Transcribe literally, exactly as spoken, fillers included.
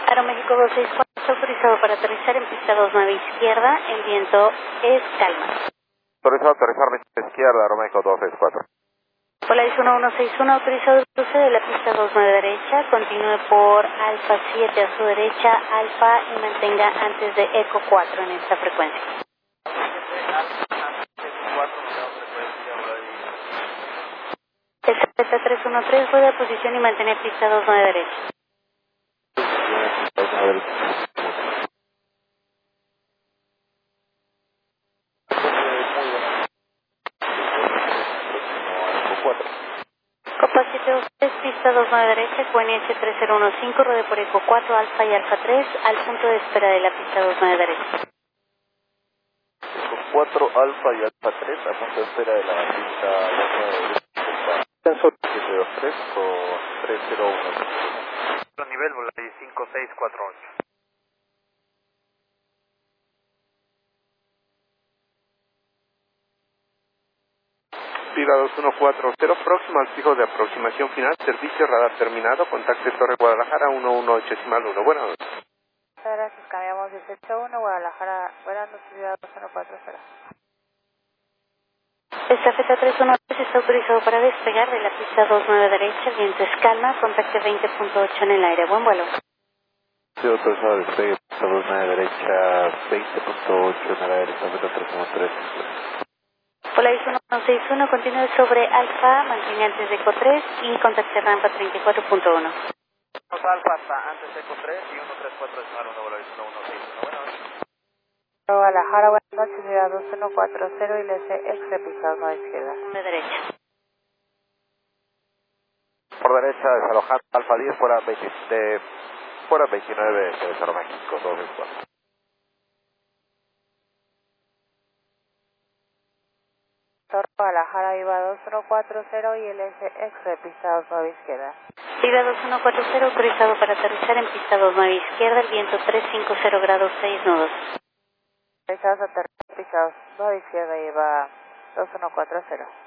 Aeroméxico dos seis cuatro, autorizado para aterrizar en pista dos nueve izquierda, el viento es calma. Autorizado a aterrizar pista izquierda, Aeroméxico dos seis cuatro. Polaris uno uno seis uno, autorizado el cruce de la pista dos nueve derecha, continúe por Alfa siete a su derecha, Alfa y mantenga antes de Eco cuatro en esta frecuencia. El Z tres uno tres puede a posición y mantener pista dos nueve derecha. Copa siete dos tres, pista dos nueve derecha, Q N S tres cero uno cinco, rodeo por Eco cuatro, Alfa y Alfa tres, al punto de espera de la pista dos nueve derecha. Eco cuatro, Alfa y Alfa tres, a punto de espera de la pista dos nueve derecha. siete dos tres con tres cero uno. Nivel Volaris cinco seis cuatro ocho. Viva dos uno cuatro cero, próximo al fijo de aproximación final, servicio radar terminado, contacte Torre Guadalajara uno uno ocho decimal uno. Buenas noches. Muchas gracias, cambiamos dieciocho uno, Guadalajara, buenas noches, Viva dos uno cuatro cero. Estafeta tres uno tres está autorizado para despegar de la pista dos nueve derecha, viento es calma, contacte veinte punto ocho en el aire, buen vuelo. Sí, autorizado despegue, pista dos nueve derecha, veinte punto ocho en el aire, estafeta tres uno tres. Polaris uno uno seis uno, continúe sobre Alfa, mantenga antes de Eco tres y contacte rampa treinta y cuatro punto uno. Alfa hasta antes de Eco tres y uno tres cuatro decimal uno, Volaris uno uno seis uno. Buenas noches. Guadalajara, buenas noches, Viva dos uno cuatro cero y le C X pista dos nueve izquierda. De derecha. Por derecha, desalojando Alfa diez, fuera, veinte, de, fuera veintinueve de Aeroméxico dos seis cuatro. Torre Guadalajara, Viva dos uno cuatro cero y el S X pista dos nueve izquierda. Viva dos uno cuatro cero, autorizado para aterrizar en pista dos nueve izquierda, el viento trescientos cincuenta grados seis nudos. Autorizados a aterrizar pista dos nueve izquierda, Viva dos uno cuatro cero.